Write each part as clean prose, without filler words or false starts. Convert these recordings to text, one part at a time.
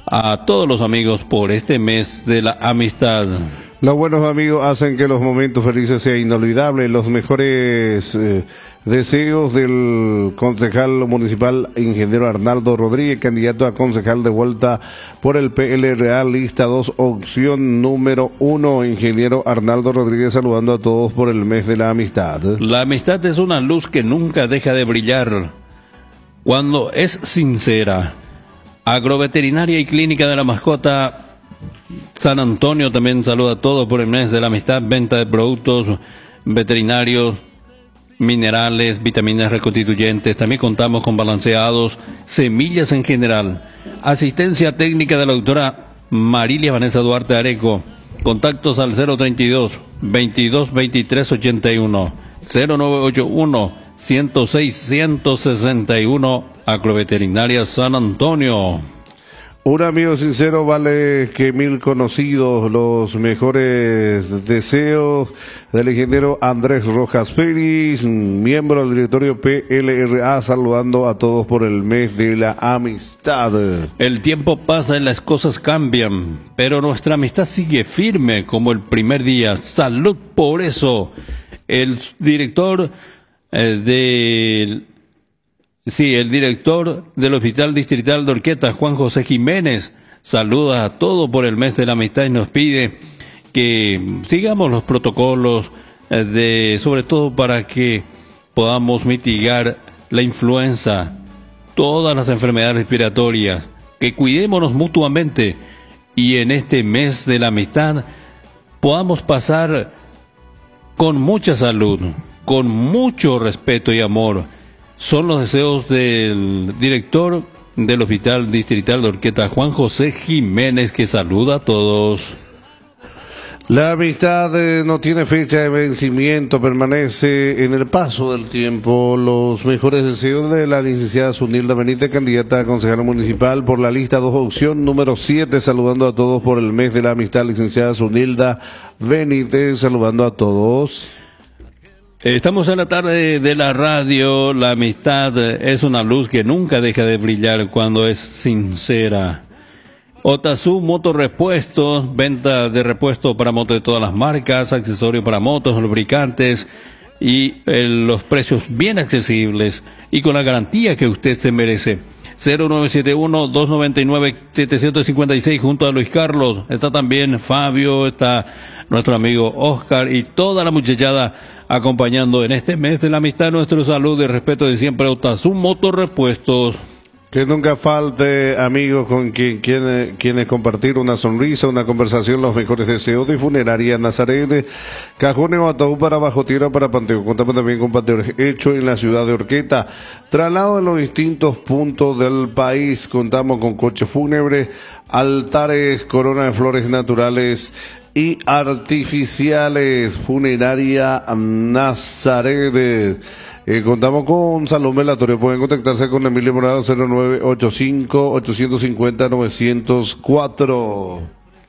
a todos los amigos por este mes de la amistad. Los buenos amigos hacen que los momentos felices sean inolvidables. Los mejores deseos del concejal municipal, ingeniero Arnaldo Rodríguez, candidato a concejal de vuelta por el PLRA, lista 2, opción número 1. Ingeniero Arnaldo Rodríguez saludando a todos por el mes de la amistad. La amistad es una luz que nunca deja de brillar cuando es sincera. Agroveterinaria y Clínica de la Mascota San Antonio también saluda a todos por el mes de la amistad. Venta de productos veterinarios, minerales, vitaminas reconstituyentes. También contamos con balanceados, semillas en general. Asistencia técnica de la doctora Marilia Vanessa Duarte Areco. Contactos al 032 22 23 81 0981 106 161. Agroveterinaria San Antonio. Un amigo sincero vale que 1000 conocidos. Los mejores deseos del ingeniero Andrés Rojas Pérez, miembro del directorio PLRA, saludando a todos por el mes de la amistad. El tiempo pasa y las cosas cambian, pero nuestra amistad sigue firme como el primer día. Salud por eso. El director el director del Hospital Distrital de Orqueta, Juan José Jiménez, saluda a todos por el mes de la amistad y nos pide que sigamos los protocolos, sobre todo para que podamos mitigar la influenza, todas las enfermedades respiratorias, que cuidémonos mutuamente y en este mes de la amistad podamos pasar con mucha salud, con mucho respeto y amor. Son los deseos del director del Hospital Distrital de Orqueta, Juan José Jiménez, que saluda a todos. La amistad no tiene fecha de vencimiento, permanece en el paso del tiempo. Los mejores deseos de la licenciada Zunilda Benítez, candidata a concejala municipal por la lista 2, opción número 7, saludando a todos por el mes de la amistad. Licenciada Zunilda Benítez, saludando a todos. Estamos en la tarde de la radio. La amistad es una luz que nunca deja de brillar cuando es sincera. Otazu Motorrepuestos, venta de repuestos para motos de todas las marcas, accesorios para motos, lubricantes y los precios bien accesibles y con la garantía que usted se merece. 0971-299-756 junto a Luis Carlos. Está también Fabio, está nuestro amigo Oscar y toda la muchachada acompañando en este mes de la amistad. Nuestro saludo y respeto de siempre. Otazu Motorrepuestos. Que nunca falte amigos con quienes compartir una sonrisa, una conversación, los mejores deseos de Funeraria Nazaret, cajones o ataúd para bajo tierra, para panteón. Contamos también con panteón hecho en la ciudad de Orqueta. Traslado en los distintos puntos del país. Contamos con coche fúnebre, altares, corona de flores naturales y artificiales. Funeraria Nazaret. Contamos con salón velatorio. Pueden contactarse con Emilio Morado 0985-850-904.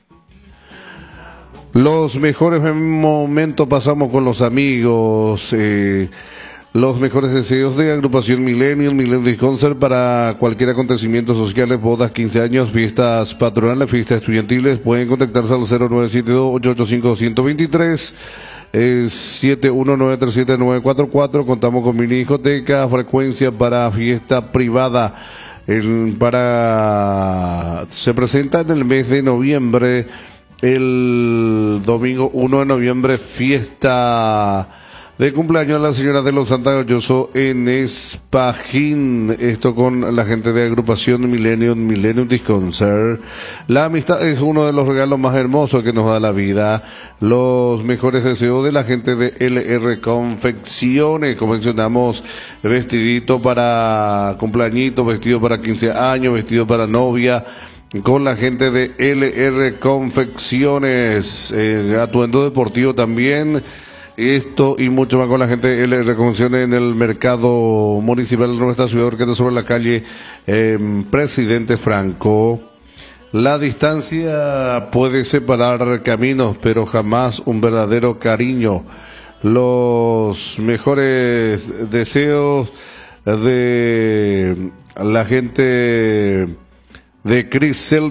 Los mejores momentos pasamos con los amigos. Los mejores deseos de agrupación Millennium Concert para cualquier acontecimiento social, bodas, 15 años, fiestas patronales, fiestas estudiantiles. Pueden contactarse al 0972-885-123. 71937-944. Contamos con mini discoteca, frecuencia para fiesta privada. Se presenta en el mes de noviembre, el domingo 1 de noviembre, fiesta de cumpleaños a la señora de los Santa Galloso en Espajín. Esto con la gente de agrupación Millennium Disconcert. La amistad es uno de los regalos más hermosos que nos da la vida. Los mejores deseos de la gente de LR Confecciones. Confeccionamos vestidito para cumpleañito, vestido para 15 años, vestido para novia. Con la gente de LR Confecciones. Atuendo deportivo también. Esto y mucho más con la gente de LR Confecciones en el mercado municipal de nuestra ciudad, que está sobre la calle Presidente Franco. La distancia puede separar caminos, pero jamás un verdadero cariño. Los mejores deseos de la gente de Crisel